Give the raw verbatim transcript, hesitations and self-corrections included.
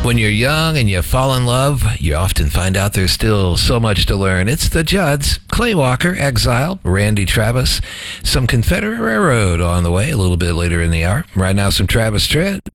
When you're young and you fall in love, you often find out there's still so much to learn. It's the Judds, Clay Walker, Exile, Randy Travis, some Confederate Railroad on the way a little bit later in the hour. Right now, some Travis Tritt.